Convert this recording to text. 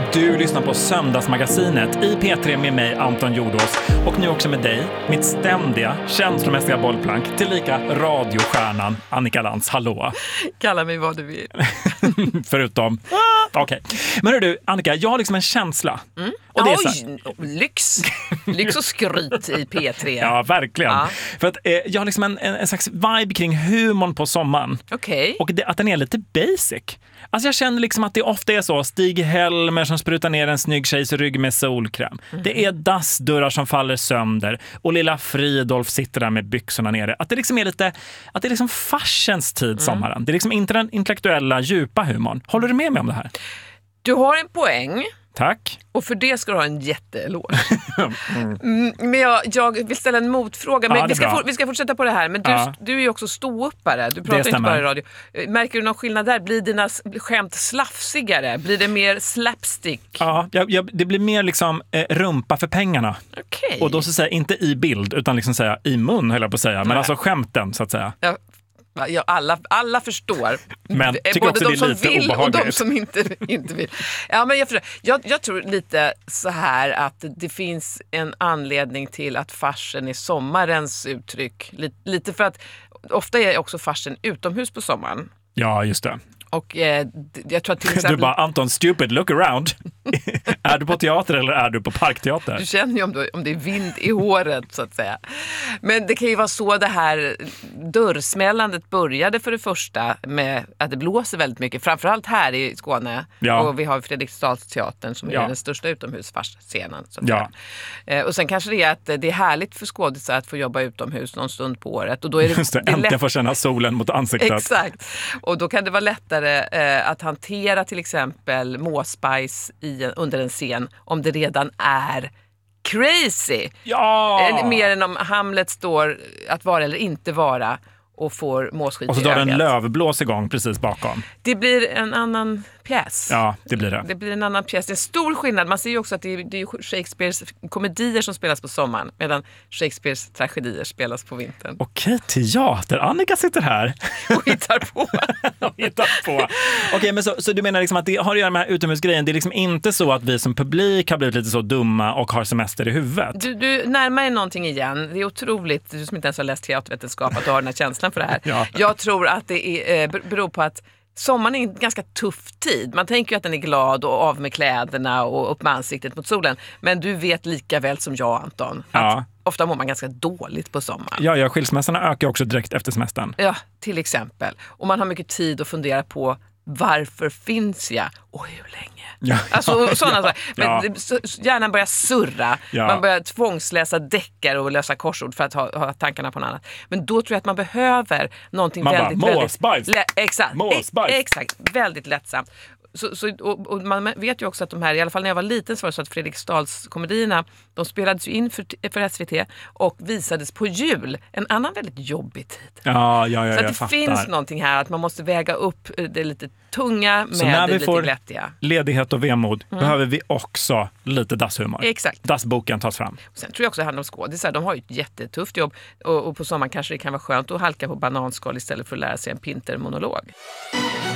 Du lyssnar på Söndagsmagasinet i P3 med mig, Anton Jordås. Och nu också med dig, mitt ständiga, känslomässiga bollplank, tillika radiostjärnan Annika Lantz. Hallå! Kalla mig vad du vill. Förutom... Okej. Men hör du, Annika, jag har liksom en känsla. Och det är lyx. Lyx och skryt i P3. Ja, verkligen. Ja. För att jag har liksom en slags vibe kring humorn på sommaren. Okej. Och att den är lite basic. Alltså jag känner liksom att det ofta är så Stig-Helmer som sprutar ner en snygg tjejs rygg med solkräm. Det är dassdörrar som faller sönder och lilla Fridolf sitter där med byxorna nere. Att det liksom är lite, att det är liksom farsens tid sommaren. Det är liksom inte den intellektuella djupa humorn. Håller du med mig om det här? Du har en poäng. Tack. Och för det ska du ha en jätteeloge. Men jag vill ställa en motfråga. Men vi ska fortsätta på det här. Men du är ju också ståuppare. Du pratar inte bara i radio. Märker du någon skillnad där? Blir dina skämt slafsigare? Blir det mer slapstick? Ja, det blir mer liksom rumpa för pengarna. Okej. Och då så säga inte i bild utan liksom säga i mun, höll jag på att säga. Men alltså skämten så att säga. Ja, alla förstår. Men tycker både också de det är som lite vill obehagligt. och de som inte vill. Ja, men jag förstår. Jag tror lite så här att det finns en anledning till att farsen är sommarens uttryck. Lite för att ofta är också farsen utomhus på sommaren. Ja, just det. Och jag tror att till exempel... Du bara, Anton, stupid, look around. Är du på teater eller är du på parkteater? Du känner ju om det är vind i håret så att säga. Men det kan ju vara så det här dörrsmällandet började för det första med att det blåser väldigt mycket. Framförallt här i Skåne. Ja. Och vi har Fredriksdalsteatern som är den största utomhusfarsscenen. Så att säga. Och sen kanske det är att det är härligt för skådisar att få jobba utomhus någon stund på året. Och då är det äntligen få känna solen mot ansiktet. Exakt. Och då kan det vara lättare att hantera till exempel måsbajs under en scen om det redan är crazy. Ja! Mer än om Hamlet står att vara eller inte vara och får måsskit. Och så drar en lövblås igång precis bakom. Det blir en annan pjäs. Ja, det blir det. Det blir en annan pjäs. Det är en stor skillnad. Man ser ju också att det är Shakespeares komedier som spelas på sommaren medan Shakespeares tragedier spelas på vintern. Okej, teater. Annika sitter här. Och hittar på. Okej, men så du menar liksom att det har att göra med utomhusgrejen. Det är liksom inte så att vi som publik har blivit lite så dumma och har semester i huvudet. Du närmar dig någonting igen. Det är otroligt, du som inte ens har läst teatervetenskap, att du har den här känslan för det här. Ja. Jag tror att det beror på att sommaren är en ganska tuff tid. Man tänker ju att den är glad och av med kläderna och upp med ansiktet mot solen. Men du vet lika väl som jag, Anton, att ofta mår man ganska dåligt på sommaren. Ja, skilsmässorna ökar också direkt efter semestern. Ja, till exempel. Och man har mycket tid att fundera på varför finns jag och hur länge? Ja. Alltså sådana saker. Men hjärnan börjar surra. Ja. Man börjar tvångsläsa deckare och lösa korsord för att ha tankarna på något annat. Men då tror jag att man behöver någonting exakt, väldigt lättsamt. Och man vet ju också att de här, i alla fall när jag var liten så var det så att Fredriksdalskomedierna, de spelades ju in för SVT och visades på jul. En annan väldigt jobbig tid. Ja, så att det finns någonting här att man måste väga upp det lite tunga med det lite glättiga. Så när vi får ledighet och vemod behöver vi också lite dasshumor. Exakt. Dassboken tas fram. Och sen tror jag också att det handlar om skådisar. De har ju ett jättetufft jobb och på sommaren kanske det kan vara skönt att halka på bananskal istället för att lära sig en pintermonolog.